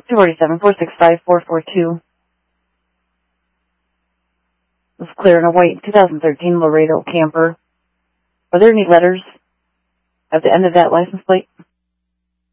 247-465-442. This is clear in a white 2013 Laredo camper. Are there any letters at the end of that license plate?